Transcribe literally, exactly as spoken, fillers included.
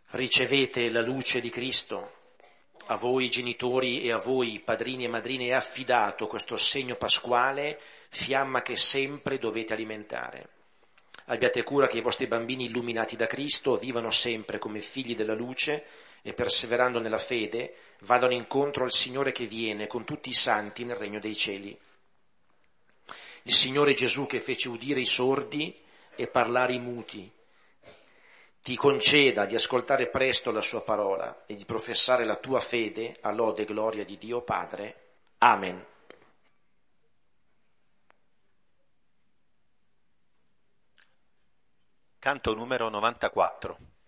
Ricevete la luce di Cristo. A voi genitori e a voi padrini e madrine è affidato questo segno pasquale, fiamma che sempre dovete alimentare. Abbiate cura che i vostri bambini illuminati da Cristo vivano sempre come figli della luce e perseverando nella fede vadano incontro al Signore che viene con tutti i santi nel regno dei cieli. Il Signore Gesù che fece udire i sordi e parlare i muti, ti conceda di ascoltare presto la sua parola e di professare la tua fede a lode e gloria di Dio Padre. Amen. Canto numero novantaquattro.